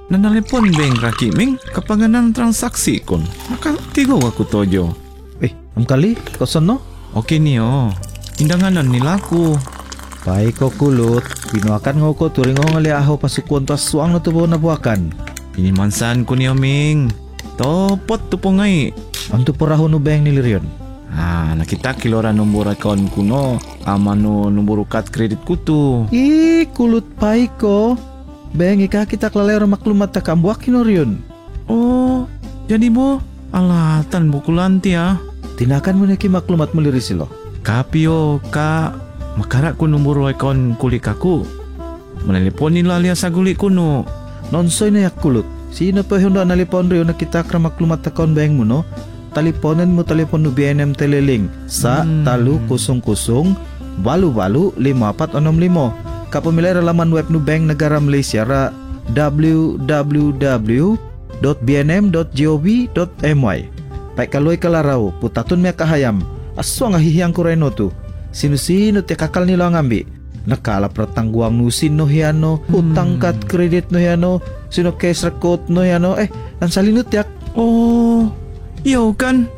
Nanalipon beng kaki Ming kapanganan transaksi kon. Maka tigo aku tojo. Amkali, kosan no? Oke niyo. Indanganan nilaku. Baik ko kulut, pinuakan nga ko turing nga ngali aho pasukon tas suang na tubo na buakan. Pinimansan ko niyo Ming. Topot tu po ngay. Anto porahon no beng niliryon. Nakita kilora nombor account kuno. Amano nombor kad kredit kutu. Kulut pai ko. Beng ika kita klalero maklumat ta kambuak kinoryon. Oh, jadi mo alatan bukulanti ya. Tinakan mo na ki maklumat muliri silo. Kapio ka makarak ko nombor account kulik aku. Menelpon nila liya sa gulik kuno. Nonsoy na yak kulut. Sino pa yung nalipon rin na kita kra maklumat ta kaon beng mo no? Taliponan mo telepon no BNM Teleling sa 300 balu-balu 5465. Kapamilya laman web no Bank Negara Malaysia ra www.bnm.gov.my. Pai kaloy kalaraw putaton me kahayam. Aswa nga hihiyang kureno tu. Sino-sino ti kakal nila ngambi. Nakalap ratangguang nusin no hiano, utang kat kredit no hiano, sino case record no hiano, nansalinut yak. Oh, iyo kan.